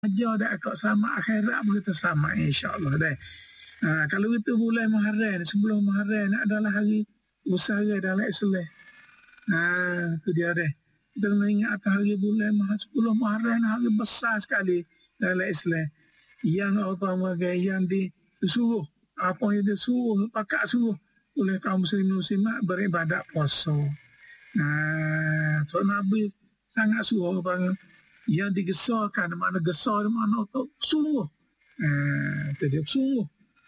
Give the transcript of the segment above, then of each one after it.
ajar dah akak selamat akhirat begitu selamat insya-Allah dah. Kalau itu bulan Muharram, sebelum Muharram adalah hari besar dalam Islam. Itu dia dah. Kita kena ingat hari bulan 10 Muharram hari besar sekali dalam Islam. Yang apa yang disuruh, apa yang disuruh, pakat suruh oleh kaum muslimat beribadat puasa. So Nabi sangat suruh orang yang digesarkan, mana gesar mana tu sungguh. Jadi sungguh.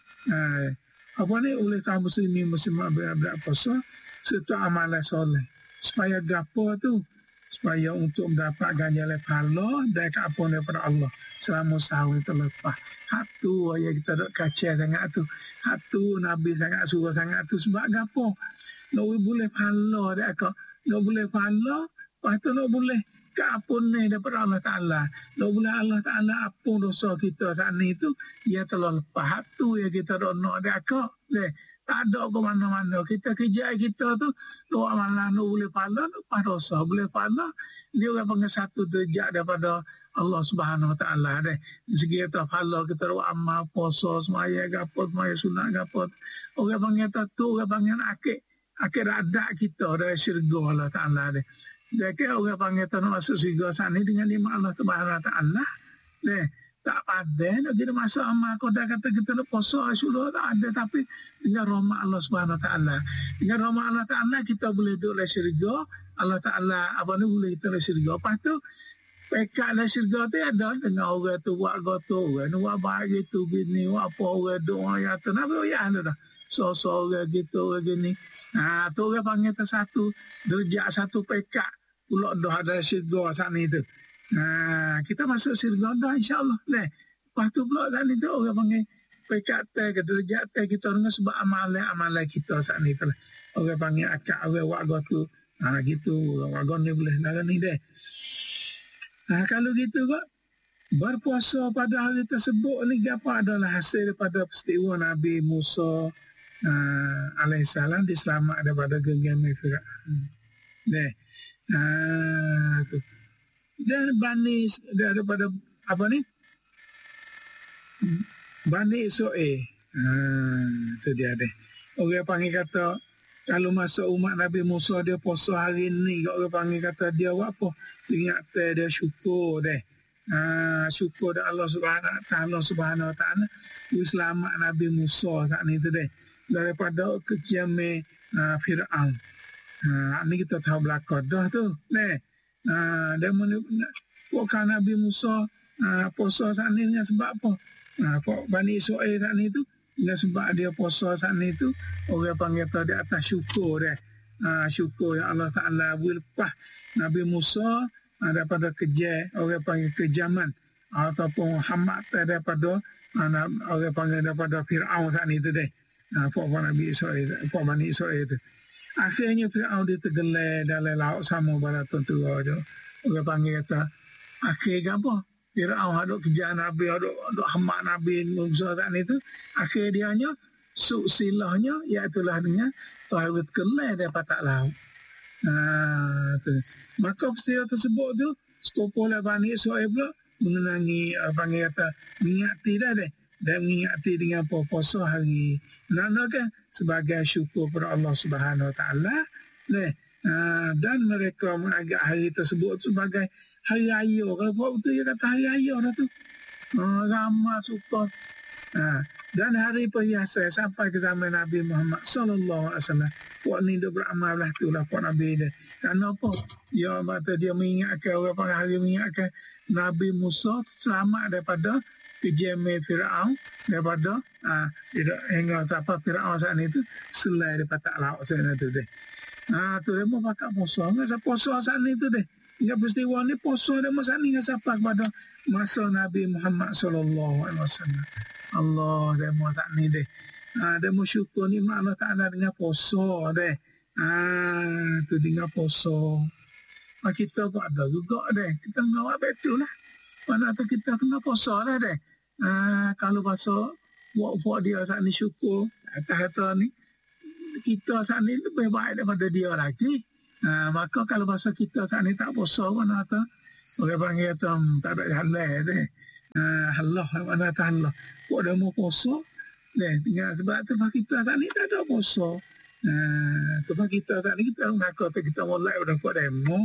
Apa ni oleh kaum muslimat beribadat puasa serta amalan soleh. Supaya gapo tu? Supaya untuk mendapat ganjaran pahala dan keampunan daripada Allah selama sehari terlepas. Hatu yang kita dok kacau sangat tu. Hatu Nabi sangat suruh sangat tu sebab gapo? Nak boleh pahala dak akak. Nak boleh pahala, lepas tu nak boleh keampunan daripada Allah Taala. Nak boleh Allah Taala ampun dosa kita saat ni tu, ia telah lepas. Hatu yang kita dok nak dak akak. Tak ada ke mana-mana. Kita kerja kita tu, doa malam nak boleh pahala, lepas dosa. Boleh pahala, dia orang panggil satu derajat daripada Allah Subhanahu Wa Taala deh. Segi kita pahala kita doa amal, puasa, semaya gapo, semaya sunat gapo. Orang panggil tu, orang panggil akhir adat kita dari syurga Allah Taala deh. Jadi orang panggil tu nak masuk syurga sana dengan nikmat Allah Subhanahu Wa Taala deh. Tak ada, nak jadi masa amal kau dah kata kita nak puasa sudah tak ada, tapi dengan rahmat Allah Subhanahu Wa Taala. Dengan rahmat Allah Taala kita boleh duduk dalam syurga. Allah Taala apa ni boleh kita dalam syurga. Lepas tu pekat dalam syurga tu ada dengan orang tu buat goto, orang ni buat baik gitu gini, buat apa orang doa ya tu nak ya anda dah. So orang gitu orang gini. Tu orang panggil tu satu derajat satu pekat pula dah ada syurga saat ni tu. Kita masuk syurga dah insya-Allah. Lepas tu pula saat ni tu orang panggil pekat ke derajat kita dengan sebab amalan kita saat ni tu. Orang panggil akak orang buat goto. Gitu orang ni boleh lagan ni deh. Kalau gitu kok berpuasa pada hari tersebut ni apa adalah hasil daripada peristiwa Nabi Musa alaihissalam diselamat daripada genggaman Firaun. Tu. Dan Bani daripada apa ni? Bani Israel. Tu dia deh. Orang panggil kata kalau masuk umat Nabi Musa dia puasa hari ni, orang panggil kata dia buat apa? Ingat dia syukur deh. Syukur dah Allah Subhanahu Wa Taala selamat Nabi Musa saat ni tu deh daripada kekiaman Firaun. Ni kita tahu belakang dah tu. Dan bukan Nabi Musa puasa saat ni dengan sebab apa? Bani Israel saat ni tu dengan sebab dia puasa saat ni tu orang panggil tu di atas syukur deh. Syukur yang Allah Taala boleh lepas Nabi Musa daripada orang panggil kejaman ataupun hamat daripada orang panggil daripada Firaun saat ni tu deh. Nabi Israel, Bani Israel tu. Akhirnya Firaun dia tergelar dalam laut sama barat tu aja. Orang panggil kata akhir apa? Firaun hadok kejar Nabi, hadok hamat Nabi Musa saat ni tu. Akhir dianya silahnya iaitulah dengan tawid kelar daripada laut. Maka peristiwa tersebut tu sekopolah Bani Israel pula mengenangi panggil kata mengingati dah deh dan mengingati dengan puasa hari nana kan sebagai syukur kepada Allah Subhanahu Wa Taala dan mereka menganggap hari tersebut sebagai hari raya. Kalau betul dia kata hari raya dah tu ramai suka dan hari perhiasan sampai ke zaman Nabi Muhammad sallallahu alaihi wasallam. Puak ni dia beramal lah tu lah puak Nabi dia. Kerana apa? Dia kata dia mengingatkan orang pada hari mengingatkan Nabi Musa selamat daripada kejaman Firaun daripada hingga apa Firaun saat ni tu selai daripada laut sana tu deh. Tu dia mau pakai puasa. Masa puasa saat ni tu deh. Hingga peristiwa ni puasa dia masa ni dengan siapa kepada masa Nabi Muhammad sallallahu alaihi wasallam. Allah dia mau tak ni deh. Dia mau syukur ni mak Allah Ta'ala dengan puasa deh. Tu dengan puasa. Kita pun ada juga deh. Kita ngawak betul lah. Pada tu kita kena puasa lah deh. Kalau puasa buat dia saat ni syukur. Kata ni kita saat ni lebih baik daripada dia lagi. Maka kalau bahasa kita saat ni tak puasa pun orang panggil tak ada jalan deh. Allah mana kata Allah kok dah mau puasa tinggal sebab tempat kita tak ni tak ada puasa tempat kita tak ni kita mengaku apa kita mulai udah kuat demo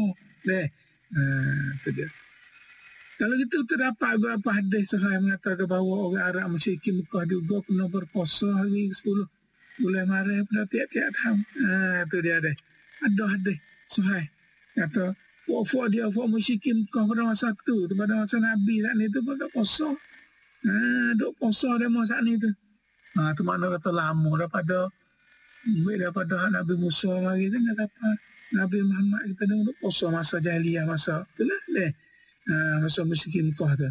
tu dia. Kalau kita terdapat beberapa hadis sahih mengatakan bahawa orang Arab musyrikin Mekah juga kena berpuasa hari 10 bulan Maret pada tiap-tiap tahun. Tu dia ada. Ada hadis sahih kata puasa dia puasa musyrikin Mekah pada masa tu pada masa Nabi saat ni tu pada puasa. Duk puasa demo saat ni tu. Tu makna kata lama daripada Nabi Musa lagi tu kata Nabi Muhammad kita duk puasa masa jahiliyah masa itulah masa musyrikin Mekah tu.